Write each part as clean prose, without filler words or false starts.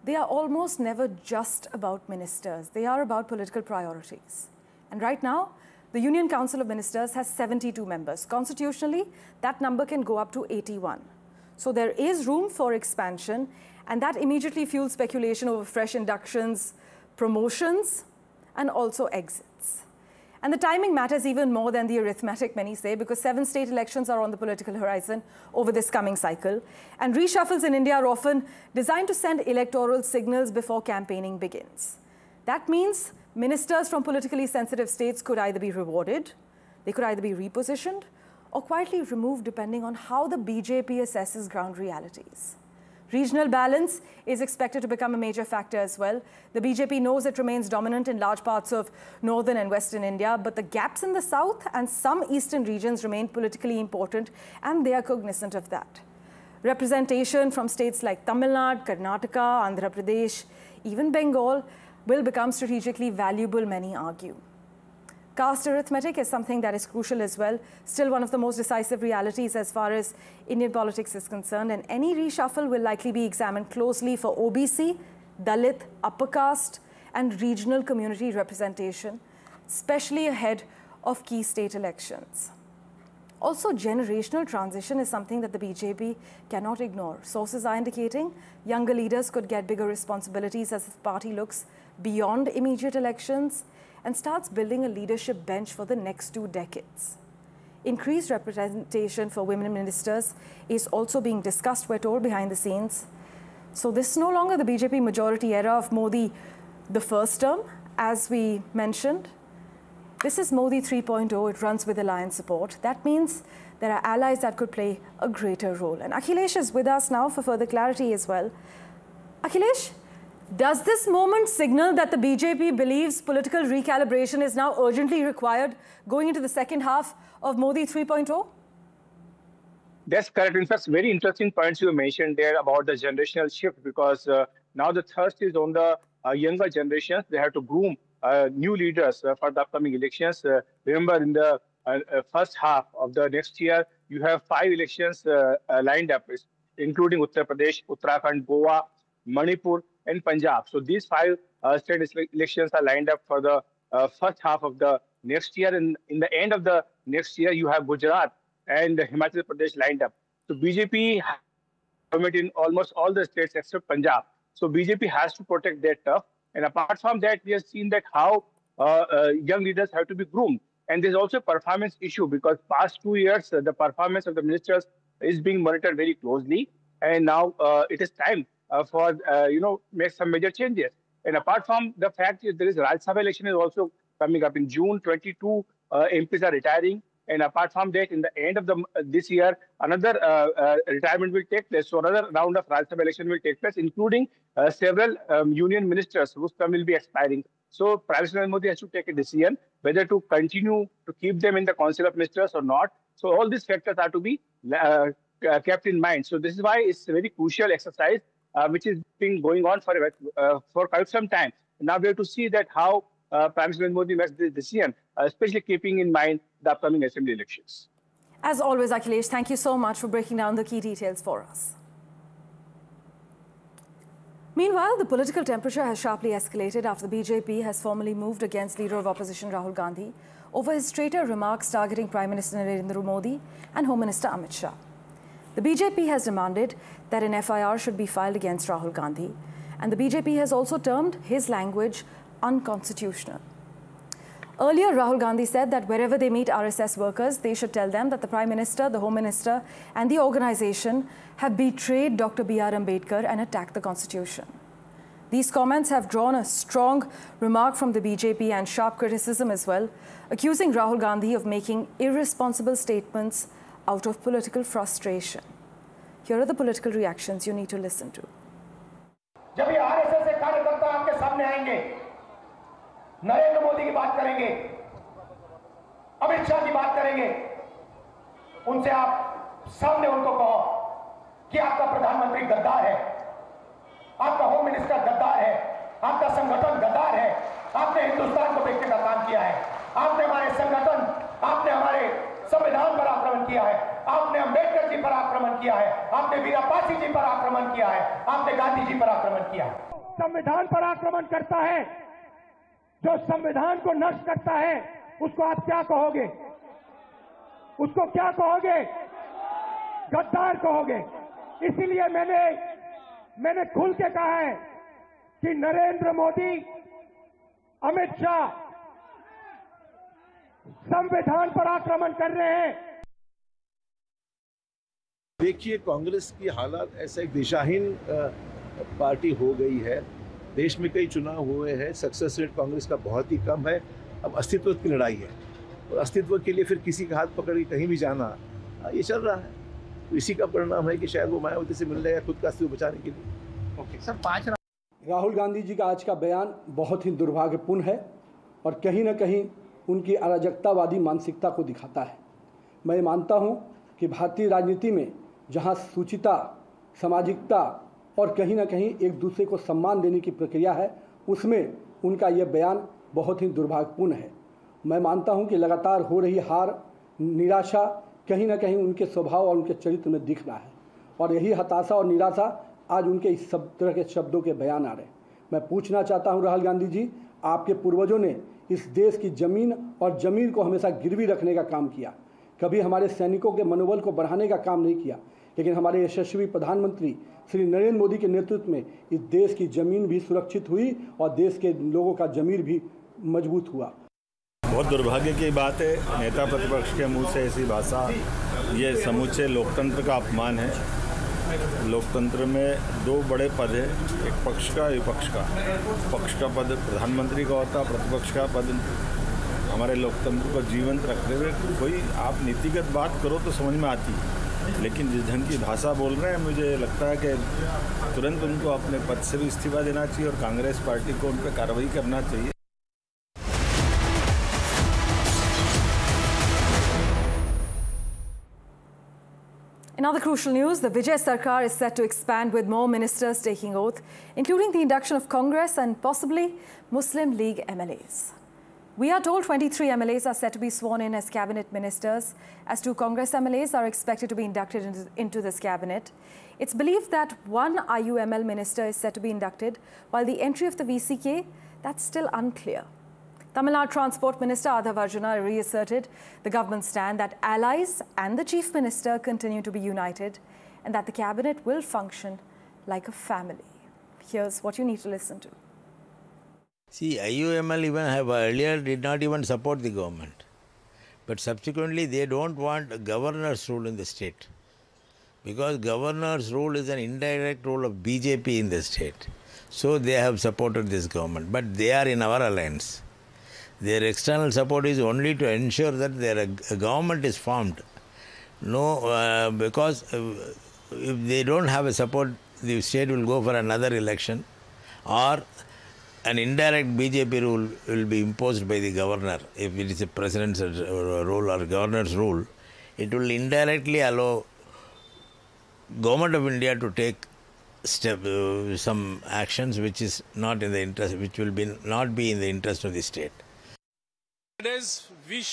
they are almost never just about ministers. They are about political priorities. And right now, the Union Council of Ministers has 72 members. Constitutionally, that number can go up to 81. So there is room for expansion, and that immediately fuels speculation over fresh inductions, promotions, and also exits. And the timing matters even more than the arithmetic, many say, because 7 state elections are on the political horizon over this coming cycle. And reshuffles in India are often designed to send electoral signals before campaigning begins. That means ministers from politically sensitive states could either be rewarded, they could either be repositioned, or quietly removed depending on how the BJP assesses ground realities. Regional balance is expected to become a major factor as well. The BJP knows it remains dominant in large parts of northern and western India, but the gaps in the south and some eastern regions remain politically important, and they are cognizant of that. Representation from states like Tamil Nadu, Karnataka, Andhra Pradesh, even Bengal will become strategically valuable, many argue. Caste arithmetic is something that is crucial as well, still one of the most decisive realities as far as Indian politics is concerned, and any reshuffle will likely be examined closely for OBC, Dalit, upper caste, and regional community representation, especially ahead of key state elections. Also, generational transition is something that the BJP cannot ignore. Sources are indicating younger leaders could get bigger responsibilities as the party looks beyond immediate elections and starts building a leadership bench for the next 2 decades. Increased representation for women ministers is also being discussed, we're told, behind the scenes. So this is no longer the BJP majority era of Modi the first term, as we mentioned. This is Modi 3.0. It runs with alliance support. That means there are allies that could play a greater role. And Akhilesh is with us now for further clarity as well. Akhilesh, does this moment signal that the BJP believes political recalibration is now urgently required going into the second half of Modi 3.0? That's correct. In fact, very interesting points you mentioned there about the generational shift, because now the thrust is on the younger generations. They have to groom new leaders for the upcoming elections. Remember, in the first half of the next year, you have 5 elections lined up, including Uttar Pradesh, Uttarakhand, Goa, Manipur, and Punjab. So these 5 state elections are lined up for the first half of the next year. And in the end of the next year, you have Gujarat and Himachal Pradesh lined up. So BJP has government in almost all the states except Punjab. So BJP has to protect their turf. And apart from that, we have seen that how young leaders have to be groomed. And there's also a performance issue, because past 2 years, the performance of the ministers is being monitored very closely. And now it is time for, make some major changes. And apart from the fact that there is Rajya Sabha election is also coming up in June, 22 MPs are retiring. And apart from that, in the end of this year, another retirement will take place. So another round of Rajya Sabha election will take place, including several union ministers whose term will be expiring. So Prime Minister Modi has to take a decision whether to continue to keep them in the Council of Ministers or not. So all these factors are to be kept in mind. So this is why it's a very crucial exercise, which is been going on for quite some time. Now we have to see that how Prime Minister Modi makes this decision, especially keeping in mind the upcoming assembly elections. As always, Akhilesh, thank you so much for breaking down the key details for us. Meanwhile, the political temperature has sharply escalated after the BJP has formally moved against Leader of Opposition Rahul Gandhi over his traitor remarks targeting Prime Minister Narendra Modi and Home Minister Amit Shah. The BJP has demanded that an FIR should be filed against Rahul Gandhi, and the BJP has also termed his language unconstitutional. Earlier, Rahul Gandhi said that wherever they meet RSS workers, they should tell them that the Prime Minister, the Home Minister, and the organization have betrayed Dr. B.R. Ambedkar and attacked the Constitution. These comments have drawn a strong remark from the BJP and sharp criticism as well, accusing Rahul Gandhi of making irresponsible statements out of political frustration. Here are the political reactions you need to listen to. जब ये RSS के कार्यकर्ता आपके सामने आएंगे, नरेंद्र मोदी की बात करेंगे, अमित शाह की बात करेंगे, उनसे आप सामने उनको कहो कि आपका प्रधानमंत्री गद्दार है, आपका होम मिनिस्टर गद्दार है, आपका संगठन गद्दार है, आपने हिंदुस्तान को बेचने का काम किया है, आपने हमारे संगठन, आपने हमारे संविधान पर आक्रमण किया है, आपने अंबेडकर जी पर आक्रमण किया है, आपने वीरा पासी जी पर आक्रमण किया है, आपने गांधी जी पर आक्रमण किया है। संविधान पर आक्रमण करता है, जो संविधान को नष्ट करता है, उसको आप क्या कहोगे? उसको क्या कहोगे? गद्दार कहोगे। इसीलिए मैंने खुल के कहा है कि नरेंद्र मोदी, अमित शाह संविधान पर आक्रमण कर रहे हैं। देखिए, कांग्रेस की हालत ऐसा एक दिशाहीन पार्टी हो गई है। देश में कई चुनाव हुए हैं, सक्सेस रेट कांग्रेस का बहुत ही कम है। अब अस्तित्व की लड़ाई है और अस्तित्व के लिए फिर किसी का हाथ पकड़ के कहीं भी जाना, ये चल रहा है। तो इसी का परिणाम है कि शायद वो मायावती से मिल रहे हैं खुद का अस्तित्व बचाने के लिए। ओके सर, राहुल गांधी जी का आज का बयान बहुत ही दुर्भाग्यपूर्ण है और कहीं ना कहीं उनकी अराजकतावादी मानसिकता को दिखाता है। मैं मानता हूं कि भारतीय राजनीति में जहां सूचिता, सामाजिकता और कहीं ना कहीं एक दूसरे को सम्मान देने की प्रक्रिया है, उसमें उनका यह बयान बहुत ही दुर्भाग्यपूर्ण है। मैं मानता हूं कि लगातार हो रही हार, निराशा कहीं ना कहीं उनके स्वभाव और उनके चरित्र में दिख रहा है और यही हताशा और निराशा आज उनके इस सब तरह के शब्दों के बयान आ रहे हैं। मैं पूछना चाहता हूं राहुल गांधी जी, आपके पूर्वजों ने इस देश की ज़मीन और ज़मीर को हमेशा गिरवी रखने का काम किया, कभी हमारे सैनिकों के मनोबल को बढ़ाने का काम नहीं किया, लेकिन हमारे यशस्वी प्रधानमंत्री श्री नरेंद्र मोदी के नेतृत्व में इस देश की ज़मीन भी सुरक्षित हुई और देश के लोगों का ज़मीर भी मजबूत हुआ। बहुत दुर्भाग्य की बात है, नेता प्रतिपक्ष के मुंह से ऐसी भाषा, ये समूचे लोकतंत्र का अपमान है। लोकतंत्र में दो बड़े पद हैं, एक पक्ष का, विपक्ष का। पक्ष का पद प्रधानमंत्री का होता, प्रतिपक्ष का पद हमारे लोकतंत्र को जीवंत रखते हुए कोई आप नीतिगत बात करो तो समझ में आती है, लेकिन जिस ढंग की भाषा बोल रहे हैं, मुझे लगता है कि तुरंत उनको अपने पद से भी इस्तीफा देना चाहिए और कांग्रेस पार्टी को उन पर कार्रवाई करना चाहिए। In other crucial news, the Vijay Sarkar is set to expand with more ministers taking oath, including the induction of Congress and possibly Muslim League MLAs. We are told 23 MLAs are set to be sworn in as cabinet ministers, as 2 Congress MLAs are expected to be inducted into this cabinet. It's believed that 1 IUML minister is set to be inducted, while the entry of the VCK, that's still unclear. Tamil Nadu Transport Minister Adhav Arjuna reasserted the government's stand that allies and the Chief Minister continue to be united and that the cabinet will function like a family. Here's what you need to listen to. See, IUML even have earlier did not even support the government. But subsequently they don't want a governor's rule in the state. Because governor's rule is an indirect role of BJP in the state. So they have supported this government. But they are in our alliance. Their external support is only to ensure that their government is formed. No, because if they don't have a support, the state will go for another election, or an indirect BJP rule will be imposed by the governor. If it is a president's rule or governor's rule, it will indirectly allow government of India to take some actions which is not in the interest, which will not be in the interest of the state. Today's wish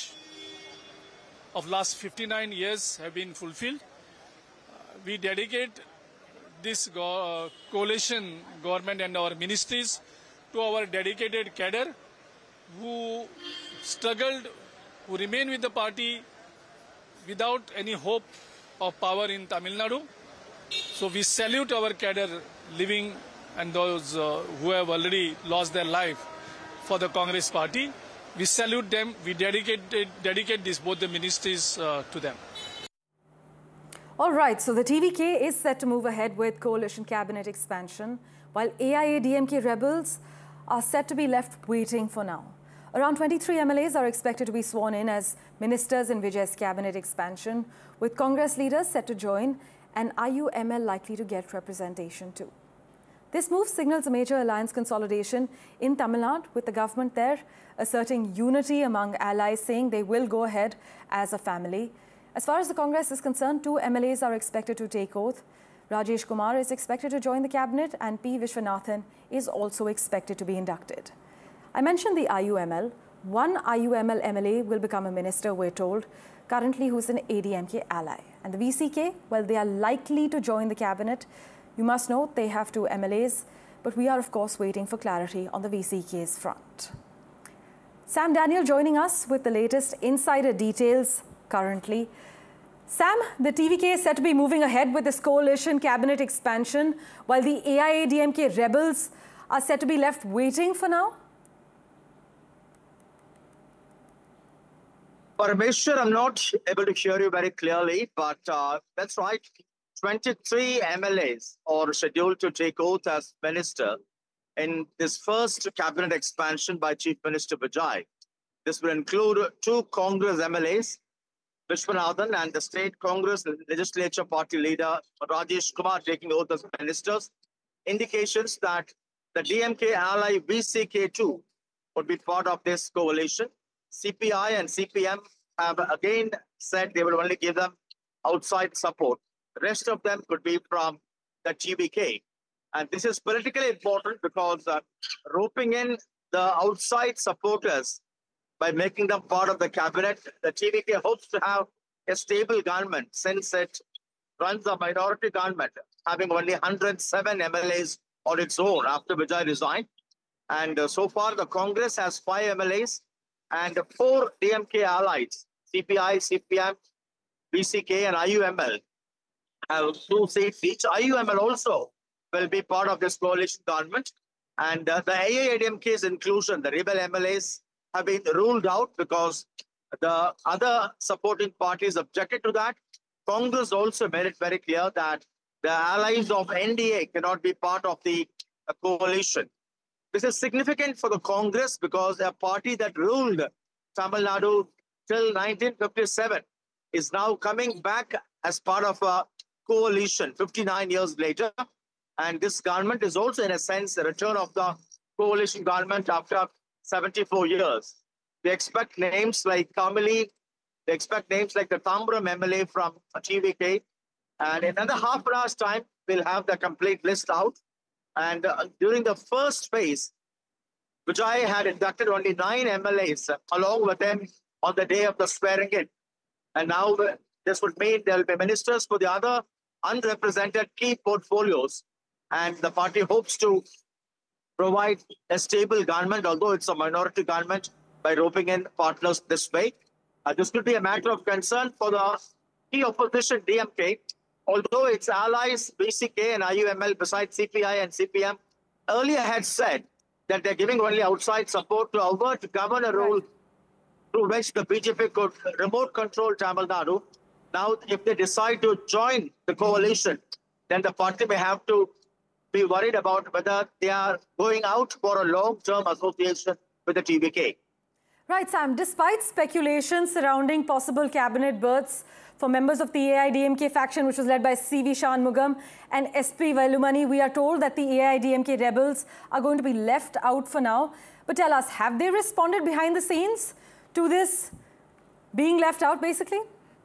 of last 59 years have been fulfilled. We dedicate this coalition government and our ministries to our dedicated cadre who struggled, who remain with the party without any hope of power in Tamil Nadu. So we salute our cadre living and those who have already lost their life for the Congress party. We salute them. We dedicate both the ministries to them. All right, so the TVK is set to move ahead with coalition cabinet expansion, while AIADMK rebels are set to be left waiting for now. Around 23 MLAs are expected to be sworn in as ministers in Vijay's cabinet expansion, with Congress leaders set to join and IUML likely to get representation too. This move signals a major alliance consolidation in Tamil Nadu, with the government there asserting unity among allies, saying they will go ahead as a family. As far as the Congress is concerned, 2 MLAs are expected to take oath. Rajesh Kumar is expected to join the cabinet and P. Vishwanathan is also expected to be inducted. I mentioned the IUML. 1 IUML MLA will become a minister, we're told, currently who's an ADMK ally. And the VCK, well, they are likely to join the cabinet. You must note they have 2 MLAs. but we are, of course, waiting for clarity on the VCK's front. Sam Daniel joining us with the latest insider details currently. Sam, the TVK is set to be moving ahead with this coalition cabinet expansion, while the AIADMK rebels are set to be left waiting for now? Parameshwar, I'm not able to hear you very clearly, but that's right. 23 MLAs are scheduled to take oath as minister in this first cabinet expansion by Chief Minister Vijay. This will include 2 Congress MLAs, Vishwanathan, and the State Congress Legislature Party leader Rajesh Kumar taking oath as ministers. Indications that the DMK ally VCK2 would be part of this coalition. CPI and CPM have again said they will only give them outside support. The rest of them could be from the TVK. And this is politically important because roping in the outside supporters by making them part of the cabinet, the TVK hopes to have a stable government since it runs a minority government, having only 107 MLAs on its own after Vijay resigned. And so far, the Congress has 5 MLAs and 4 DMK allies, CPI, CPM, VCK, and IUML, have 2 seats each. IUML also will be part of this coalition government. And the AIADMK's inclusion, the rebel MLAs, have been ruled out because the other supporting parties objected to that. Congress also made it very clear that the allies of NDA cannot be part of the coalition. This is significant for the Congress because a party that ruled Tamil Nadu till 1957 is now coming back as part of a coalition 59 years later. And this government is also, in a sense, a return of the coalition government after 74 years. They expect names like Kamali, they expect names like the Tambaram MLA from TVK. And in another half an hour's time, we'll have the complete list out. And during the first phase, Vijay had inducted only 9 MLAs along with him on the day of the swearing in. And now this would mean there will be ministers for the other unrepresented key portfolios. And the party hopes to provide a stable government, although it's a minority government, by roping in partners this way. This could be a matter of concern for the key opposition, DMK, although its allies, VCK and IUML, besides CPI and CPM, earlier had said that they're giving only outside support to avert governor rule through which the BJP could remote control Tamil Nadu. Now, if they decide to join the coalition, then the party may have to be worried about whether they are going out for a long-term association with the TVK. Right, Sam. Despite speculation surrounding possible cabinet berths for members of the AIADMK faction, which was led by CV Shanmugam and SP Velumani, we are told that the AIADMK rebels are going to be left out for now. But tell us, have they responded behind the scenes to this being left out, basically?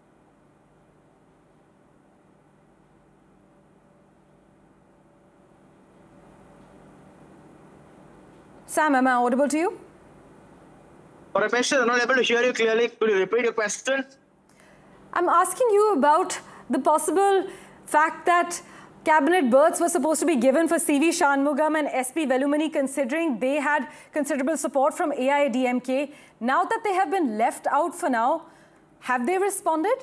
Sam, am I audible to you? Parameshwar, I'm not able to hear you clearly. Could you repeat your question? I'm asking you about the possible fact that cabinet berths were supposed to be given for CV Shanmugam and SP Velumani, considering they had considerable support from AIADMK. Now that they have been left out for now, have they responded?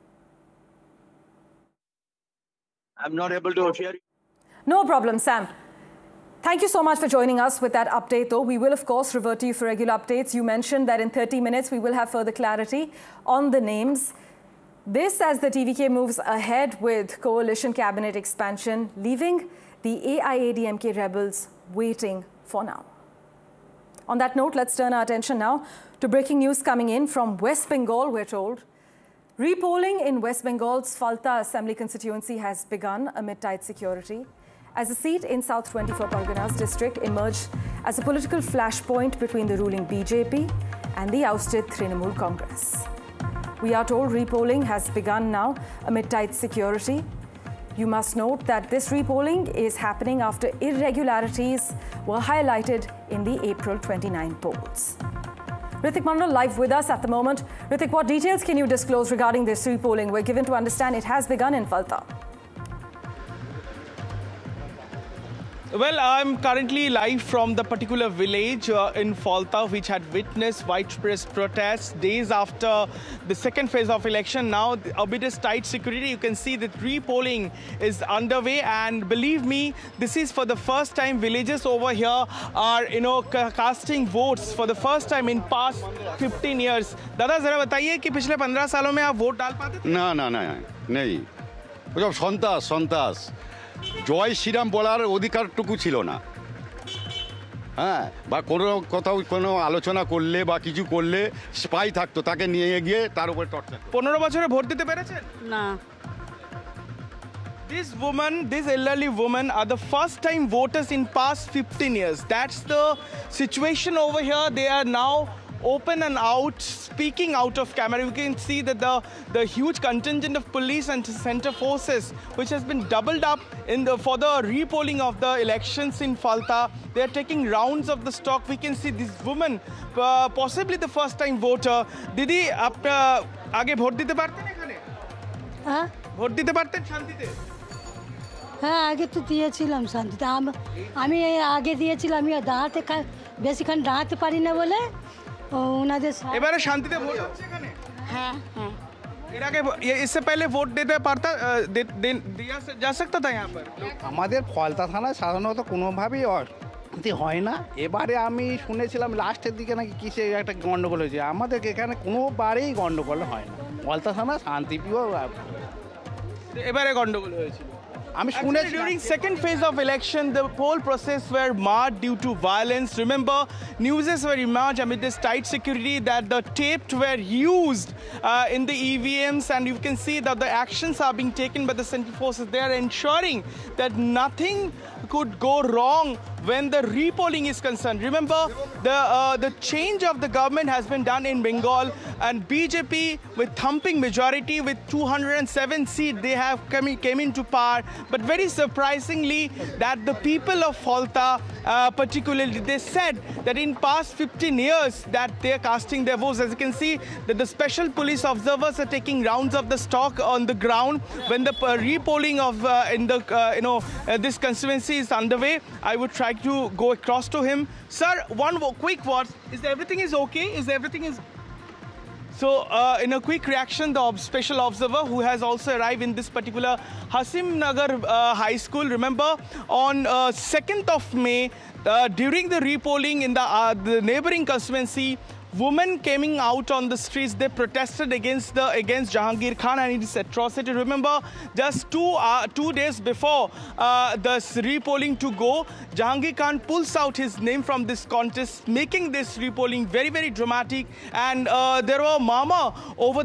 I'm not able to hear you. No problem, Sam. Thank you so much for joining us with that update, though. We will, of course, revert to you for regular updates. You mentioned that in 30 minutes, we will have further clarity on the names. This as the TVK moves ahead with coalition cabinet expansion, leaving the AIADMK rebels waiting for now. On that note, let's turn our attention now to breaking news coming in from West Bengal, we're told. Repolling in West Bengal's Falta Assembly constituency has begun amid tight security, as the seat in South 24 Parganas district emerged as a political flashpoint between the ruling BJP and the ousted Trinamool Congress. We are told repolling has begun now amid tight security. You must note that this repolling is happening after irregularities were highlighted in the April 29 polls. Ritik Mandal live with us at the moment. Ritik, what details can you disclose regarding this repolling? We're given to understand it has begun in Falta. Well, I'm currently live from the particular village in Falta, which had witnessed widespread protests days after the second phase of election. Now, amidst tight security, you can see that re-polling is underway, and believe me, this is for the first time villagers over here are, casting votes for the first time in past 15 years. Dada, जरा बताइए कि पिछले 15 सालों में आप vote डाल पाते थे? ना ना ना नहीं, वो जब সন্ত্রাস জয় শ্রীরাম বলার অধিকারটুকু ছিল না। হ্যাঁ, বা কোনো কোথাও কোনো আলোচনা করলে বা কিছু করলে স্পাই থাকতো, তাকে নিয়ে গিয়ে তার উপর টর্চার। 15 বছরে ভোট দিতে পেরেছেন? না। These elderly women are the first time voters in past 15 years. That's the situation over here. They are now open and out, speaking out of camera. You can see that the huge contingent of police and center forces, which has been doubled up for the re-polling of the elections in Falta. They are taking rounds of the stock. We can see this woman, possibly the first time voter. Didi, आप आगे vote दिते पारतेन এখানে? हाँ? Vote দিতে পারতেন শান্তিতে? হ্যাঁ, আগে তো দিয়েছিলাম শান্তিতে। আমি আগে দিয়েছিলাম, আমি বেশিক্ষণ দাঁড়াতে পারি না বলে ওনাদের। এবারে শান্তিতে ভোট হচ্ছে এখানে? হ্যাঁ হ্যাঁ। এর আগে इससे पहले ভোট দিতে পারতা दिया जा सकता था यहाँ पर? আমাদের ফলতা থানায় সাধারণত কোনোভাবেই অশান্তি হয় না। এবারে আমি শুনেছিলাম লাস্টের দিকে নাকি কিসে একটা গন্ডগোল হয়েছে। আমাদের এখানে কোনোবারেই গন্ডগোল হয় না। ফলতা থানা শান্তিপ্রিয়। এবারে গন্ডগোল হয়েছিল। During second phase of election, the poll process were marred due to violence. Remember, news were emerged amid this tight security that the tapes were used in the EVMs, and you can see that the actions are being taken by the central forces. They are ensuring that nothing could go wrong when the re-polling is concerned. Remember, the change of the government has been done in Bengal, and BJP with thumping majority with 207 seats, they have came into power. But very surprisingly, that the people of Falta, particularly, they said that in past 15 years that they are casting their votes. As you can see, that the special police observers are taking rounds of the stock on the ground when the re-polling of this constituency is underway. I would try to go across to him. Sir, one quick word. Is everything is okay? Is everything is... So, in a quick reaction, the special observer who has also arrived in this particular Hasim Nagar High School, remember, on 2nd of May, during the re-polling in the neighboring constituency, women coming out on the streets, they protested against Jahangir Khan and his atrocity. Remember, just 2 days before the re-polling to go, Jahangir Khan pulls out his name from this contest, making this re-polling very, very dramatic. And there were mama over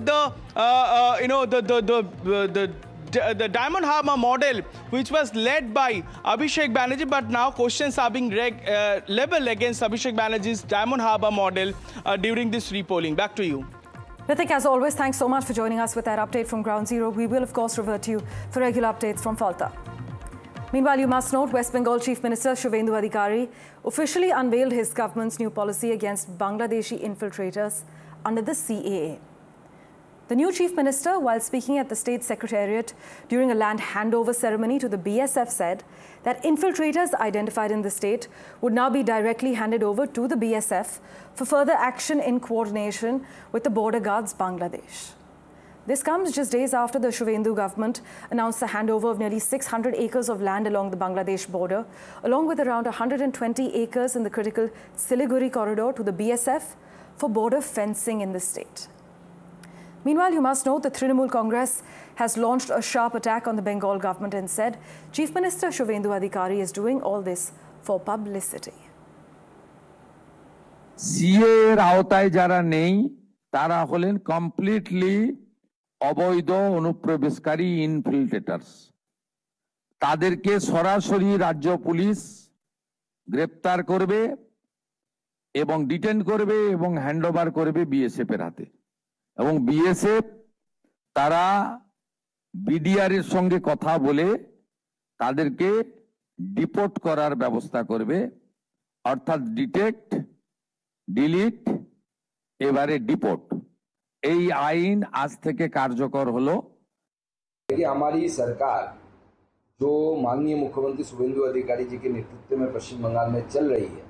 the Diamond Harbour model, which was led by Abhishek Banerjee, but now questions are being leveled against Abhishek Banerjee's Diamond Harbour model during this re-polling. Back to you. Ritik, as always, thanks so much for joining us with that update from Ground Zero. We will, of course, revert to you for regular updates from Falta. Meanwhile, you must note West Bengal Chief Minister Shubhendu Adhikari officially unveiled his government's new policy against Bangladeshi infiltrators under the CAA. The new Chief Minister, while speaking at the State Secretariat during a land handover ceremony to the BSF, said that infiltrators identified in the state would now be directly handed over to the BSF for further action in coordination with the border guards Bangladesh. This comes just days after the Shubhendu government announced the handover of nearly 600 acres of land along the Bangladesh border, along with around 120 acres in the critical Siliguri corridor to the BSF for border fencing in the state. Meanwhile, you must note the Trinamool Congress has launched a sharp attack on the Bengal government and said Chief Minister Shubhendu Adhikari is doing all this for publicity. CA এর আওতায় যারা নেই তারা হলেন completely অবৈধ অনুপ্রবেশকারী ইনফিল্ট্রেটরস। তাদেরকে সরাসরি রাজ্য পুলিশ গ্রেপ্তার করবে এবং ডিটেন করবে এবং হ্যান্ডওভার করবে বিএসএফ এর হাতে। এবং বিএসএফ তারা বিডিআর এর সঙ্গে কথা বলে তাদেরকে ডিপোর্ট করার ব্যবস্থা করবে, অর্থাৎ ডিটেক্ট, ডিলিট, এবারে ডিপোর্ট। এই আইন আজ থেকে কার্যকর হলো। हमारी सरकार जो माननीय मुख्यमंत्री शुभेंदु अधिकारी जी के नेतृत्व में पश्चिम बंगाल में चल रही है,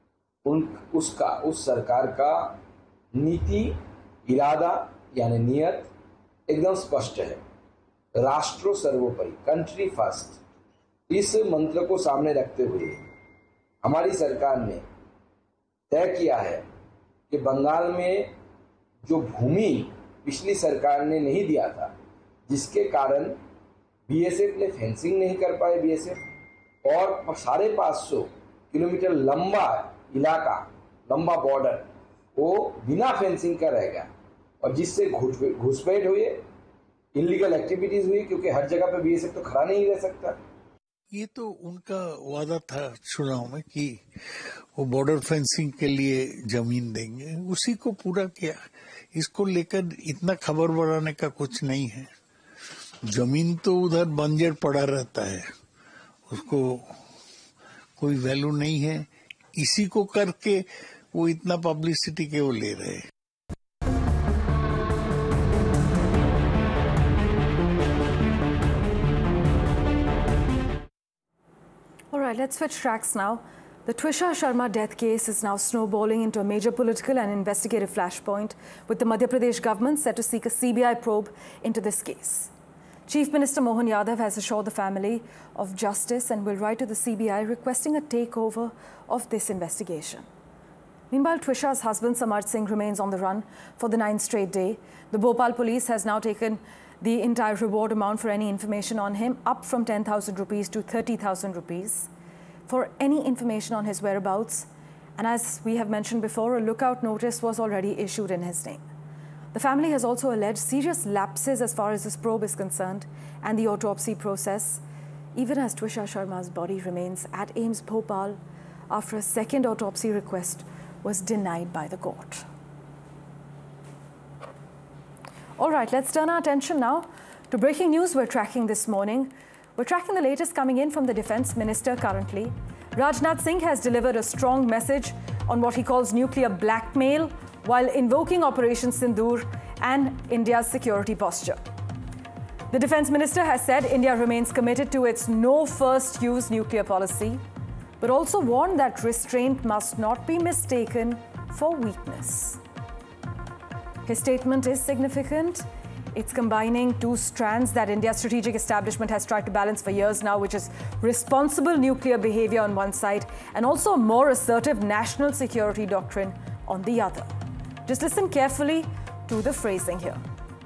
उस सरकार का नीति, इरादा यानी नियत एकदम स्पष्ट है। राष्ट्र सर्वोपरि, कंट्री फर्स्ट, इस मंत्र को सामने रखते हुए हमारी सरकार ने तय किया है कि बंगाल में जो भूमि पिछली सरकार ने नहीं दिया था, जिसके कारण बीएसएफ ने फेंसिंग नहीं कर पाए, बीएसएफ और 550 किलोमीटर लंबा इलाका, लंबा बॉर्डर वो बिना फेंसिंग का रह गया, और जिससे घुसपैठ हुई, इलीगल एक्टिविटीज हुई, क्योंकि हर जगह पे बीएसएफ तो खड़ा नहीं रह सकता। ये तो उनका वादा था चुनाव में कि वो बॉर्डर फेंसिंग के लिए जमीन देंगे, उसी को पूरा किया। इसको लेकर इतना खबर बढ़ाने का कुछ नहीं है। जमीन तो उधर बंजर पड़ा रहता है, उसको कोई वैल्यू नहीं है। इसी को करके वो इतना पब्लिसिटी के वो ले रहे हैं। All right, let's switch tracks now. The Twisha Sharma death case is now snowballing into a major political and investigative flashpoint, with the Madhya Pradesh government set to seek a CBI probe into this case. Chief Minister Mohan Yadav has assured the family of justice and will write to the CBI requesting a takeover of this investigation. Meanwhile, Twisha's husband Samarth Singh remains on the run for the 9th straight day. The Bhopal police has now taken the entire reward amount for any information on him up from 10,000 rupees to 30,000 rupees for any information on his whereabouts. And as we have mentioned before, a lookout notice was already issued in his name. The family has also alleged serious lapses as far as this probe is concerned and the autopsy process, even as Twisha Sharma's body remains at AIIMS Bhopal after a second autopsy request was denied by the court. All right, let's turn our attention now to breaking news we're tracking this morning. We're tracking the latest coming in from the Defence Minister currently. Rajnath Singh has delivered a strong message on what he calls nuclear blackmail while invoking Operation Sindoor and India's security posture. The Defence Minister has said India remains committed to its no first use nuclear policy, but also warned that restraint must not be mistaken for weakness. His statement is significant. It's combining two strands that India's strategic establishment has tried to balance for years now, which is responsible nuclear behavior on one side and also a more assertive national security doctrine on the other. Just listen carefully to the phrasing here.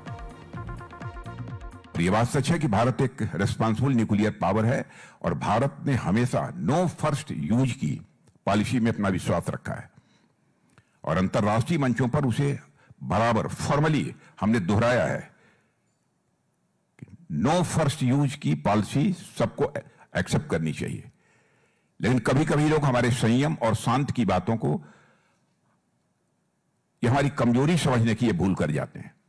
ये बात सच है कि भारत एक responsible nuclear power है और भारत ने हमेशा no first use की पॉलिसी में अपना विश्वास रखा है और अंतर्राष्ट्रीय मंचों पर उसे बराबर फॉर्मली हमने दोहराया है कि नो फर्स्ट यूज की पॉलिसी सबको एक्सेप्ट करनी चाहिए, लेकिन कभी कभी लोग हमारे संयम और शांत की बातों को ये हमारी कमजोरी समझने की ये भूल कर जाते हैं।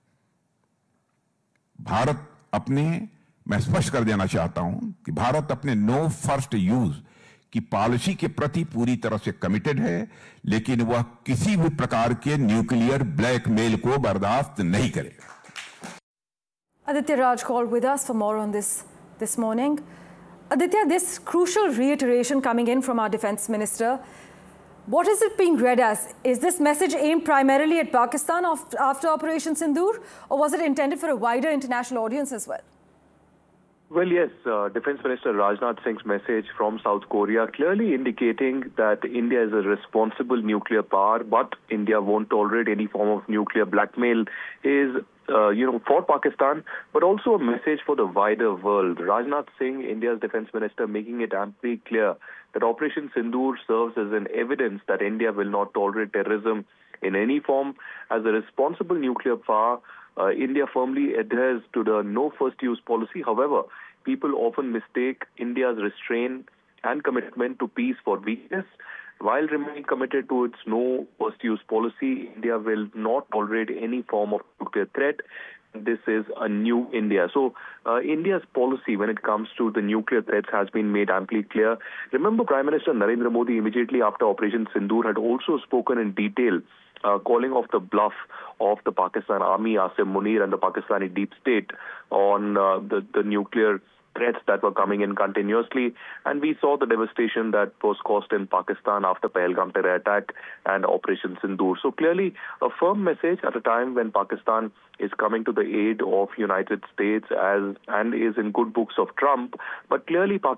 भारत मैं स्पष्ट कर देना चाहता हूं कि भारत अपने नो फर्स्ट यूज की पॉलिसी के प्रति पूरी तरह से कमिटेड है, लेकिन वह किसी भी प्रकार के न्यूक्लियर ब्लैकमेल को बर्दाश्त नहीं करेगा। Aditya Raj called with us for more on this morning. Aditya, this crucial reiteration coming in from our Defence Minister, what is it being read as? Is this message aimed primarily at Pakistan after Operation Sindoor, or was it intended for a wider international audience as well? Well, yes, Defence Minister Rajnath Singh's message from South Korea clearly indicating that India is a responsible nuclear power, but India won't tolerate any form of nuclear blackmail is, for Pakistan, but also a message for the wider world. Rajnath Singh, India's Defence Minister, making it amply clear that Operation Sindoor serves as an evidence that India will not tolerate terrorism in any form. As a responsible nuclear power, India firmly adheres to the no first use policy. However, people often mistake India's restraint and commitment to peace for weakness. While remaining committed to its no first use policy, India will not tolerate any form of nuclear threat. This is a new India. So India's policy when it comes to the nuclear threats has been made amply clear. Remember, Prime Minister Narendra Modi immediately after Operation Sindoor had also spoken in detail calling off the bluff of the Pakistan Army, Asim Munir and the Pakistani deep state on the nuclear threats that were coming in continuously. And we saw the devastation that was caused in Pakistan after Pahalgam terror attack and Operation Sindoor. So clearly a firm message at a time when Pakistan is coming to the aid of United States and is in good books of Trump. But clearly Pakistan